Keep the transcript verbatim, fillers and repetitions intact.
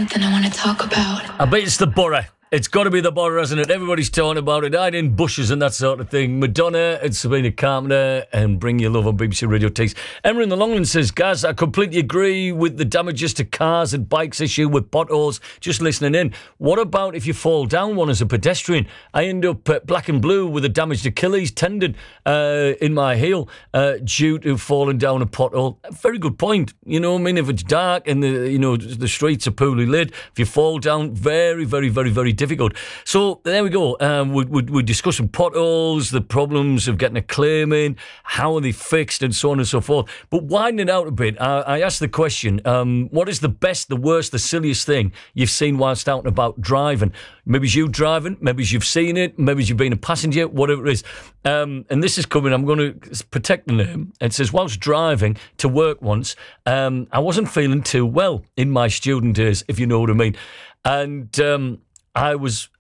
something I want to talk about. I bet it's the borough. It's got to be the borough, hasn't it? Everybody's talking about it. Hide in bushes and that sort of thing. Madonna and Sabrina Carpenter and Bring Your Love on B B C Radio Takes. Emma in the Longland says, Gaz, I completely agree with the damages to cars and bikes issue with potholes. Just listening in. What about if you fall down one as a pedestrian? I end up uh, black and blue with a damaged Achilles tendon uh, in my heel uh, due to falling down a pothole. Very good point. You know what I mean? If it's dark and the you know the streets are poorly lit, if you fall down, very, very, very, very difficult. So there we go. Um, we, we, we're discussing potholes, the problems of getting a claim in, how are they fixed, and so on and so forth. But widening it out a bit, I, I asked the question, um, what is the best, the worst, the silliest thing you've seen whilst out and about driving? Maybe it's you driving, maybe it's you've seen it, maybe it's you've been a passenger, whatever it is. Um, and this is coming, I'm going to protect the name. It says, whilst driving to work once, um, I wasn't feeling too well in my student days, if you know what I mean. And... Um, I was